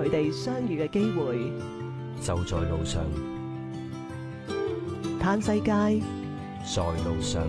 佢哋相遇嘅機會。 就在路上， 嘆世界， 在路上。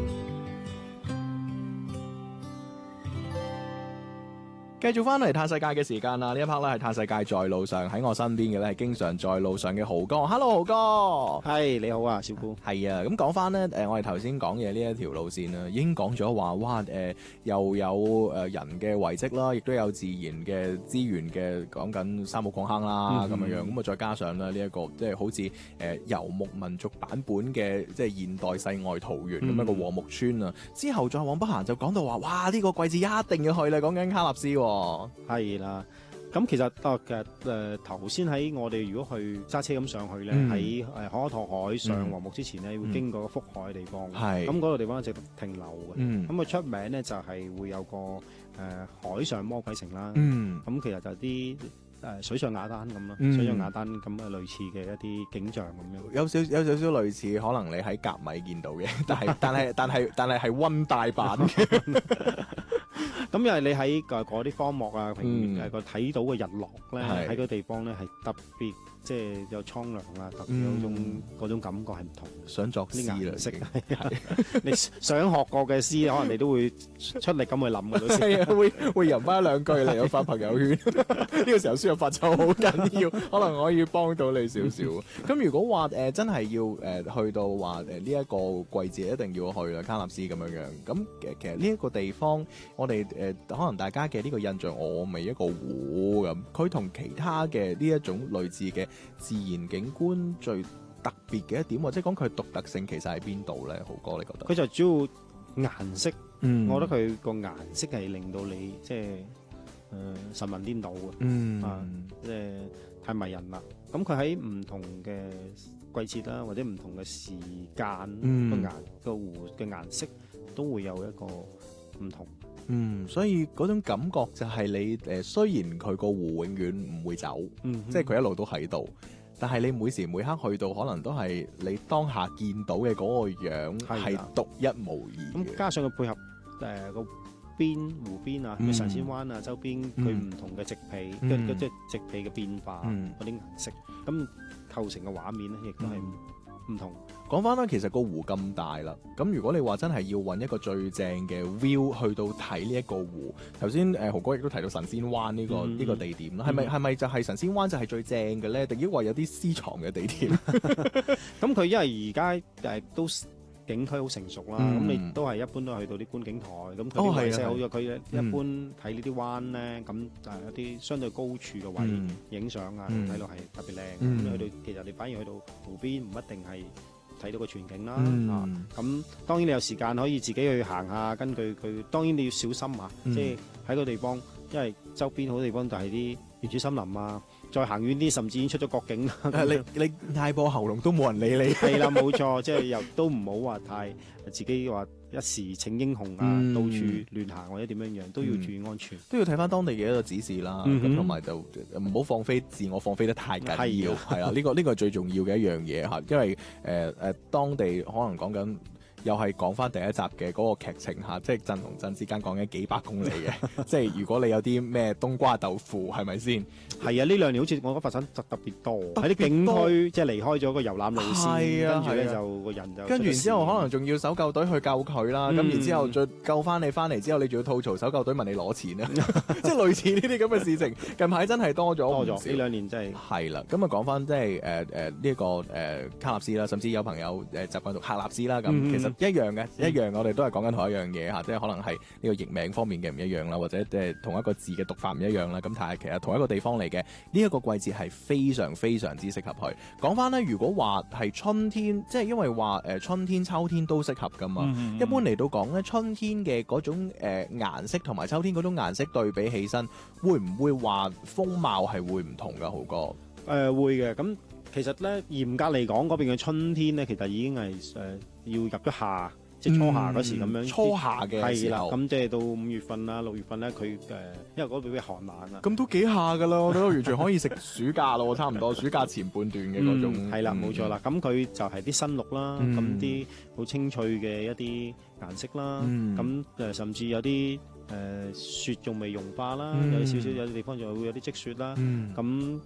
繼續翻嚟嘆世界嘅時間啦，呢一 part 咧係嘆世界在路上，喺我身邊嘅咧係經常在路上嘅豪哥。Hello，豪哥。 係你好啊，小姑。 係啊，咁講翻咧，我哋頭先講嘅呢一條路線啦，已經講咗話，哇，又有人嘅遺跡啦，亦都有自然嘅資源嘅，講緊三木礦坑啦，咁樣樣，咁啊再加上咧呢一個即係好似遊牧民族版本嘅即係現代世外桃源咁一個禾木村啊，之後再往北行就講到話，哇，呢個季節一定要去啦，講緊卡納斯喎。 係啦，咁其實頭先喺我哋如果去揸車咁上去咧，喺可可托海上禾木之前咧，會經過福海嘅地方，咁嗰個地方值得停留嘅。咁佢出名咧就係會有個海上魔鬼城啦，咁其實就啲水上雅丹咁咯，水上雅丹咁嘅類似嘅一啲景象咁樣， 有少少類似，可能你喺甲米見到嘅，但係溫帶版嘅。 咁因為你喺嗰啲荒漠啊，平原個睇到嘅日落咧，喺個地方咧係特別，即係有蒼涼啦，特別有嗰種感覺係唔同。 想作詩啦， 顏色你想學過嘅詩，可能你都會出力咁去諗嘅。 係啊，會吟翻兩句嚟有發朋友圈。呢個時候輸入法就好緊要，可能可以幫到你少少。咁如果話真係要去到話呢一個季節一定要去啦，卡納斯咁樣樣。咁其實呢一個地方，我哋可能大家嘅呢個印象，我咪一個湖咁。佢同其他嘅呢一種類似嘅自然景觀最特別嘅一點，或者講佢獨特性，其實喺邊度咧？豪哥，你覺得？ 佢就主要顏色，我覺得佢個顏色係令到你即係神魂顛倒嘅，即係太迷人啦。咁佢喺唔同嘅季節啦，或者唔同嘅時間，個湖嘅顏色都會有一個唔同。 所以嗰種感覺就係你雖然佢個湖永遠唔會走，即係佢一路都喺度，但係你每時每刻去到，可能都係你當下見到嘅嗰個樣係獨一無二。 咁加上佢配合個湖邊啊，神仙灣啊，周邊佢唔同嘅植被，即係植被嘅變化嗰啲顏色，咁構成嘅畫面咧，亦都係唔同。 講翻啦，其實個湖咁大啦，咁如果你話真係要揾一個最正嘅 view 去到睇呢一個湖，頭先豪哥亦都提到神仙灣呢個地點啦，係咪就係神仙灣就係最正嘅咧？定抑或有啲私藏嘅地點？ 咁佢因為而家都景區好成熟啦，咁你都係一般都係去到啲觀景台，咁佢啲位勢好咗，佢一般睇呢啲灣咧，咁有啲相對高處嘅位影相啊，睇落係特別靚。咁去到其實你反而去到湖邊唔一定係睇到個全景啦，咁當然你有時間可以自己去行下，根據佢，當然你要小心啊，即係喺個地方，因為周邊好多地方就係啲原始森林啊，再行遠啲甚至已經出咗國境啦。 你嗌破喉嚨都冇人理你。 係啦，冇錯，即係又都唔好話太自己話一時逞英雄啊，到處亂行或者點樣樣，都要注意安全， 都要睇翻當地嘅一個指示啦。咁同埋就唔好放飛自我，放飛得太緊要。係啊，呢個係最重要嘅一樣嘢嚇，因為當地可能講緊。又係講翻第一集嘅嗰個劇情嚇，即係鎮同鎮之間講緊幾百公里嘅，即係如果你有啲咩冬瓜豆腐，係咪先？ 係啊，呢兩年好似我覺得發生特別多喺啲景區，即係離開咗個遊覽路線，跟住咧就個人就跟住然之後可能仲要搜救隊去救佢啦，咁然之後再救翻你翻嚟之後，你仲要吐槽搜救隊問你攞錢啊，即係類似呢啲咁嘅事情，近排真係多咗呢兩年真係係啦。咁啊講翻即係呢一個卡納斯啦，甚至有朋友習慣讀喀納斯啦，咁其實。一樣嘅，我哋都係講緊同一樣嘢嚇，即係可能係呢個譯名方面嘅唔一樣啦，或者同一個字嘅讀法唔一樣啦。咁但係其實同一個地方嚟嘅，呢一個季節係非常非常之適合去。講翻咧，如果話係春天，即係因為話春天、秋天都適合噶嘛。一般嚟到講咧，春天嘅嗰種顏色同埋秋天嗰種顏色對比起身，會唔會話風貌係會唔同噶？豪哥會嘅咁。其實咧，嚴格嚟講，嗰邊嘅春天咧，其實已經係要入咗夏，即係初夏嗰時咁樣。 初夏嘅時候， 咁即係到5月份啦、6月份咧，佢因為嗰邊比較寒冷啊。 咁都幾夏噶啦，我覺得完全可以食暑假咯，差唔多暑假前半段嘅嗰種。 係啦，冇錯啦。咁佢就係啲新綠啦，咁啲好青翠嘅一啲顏色啦，咁甚至有啲雪仲未融化啦，有少少有啲地方仲會有啲積雪啦，咁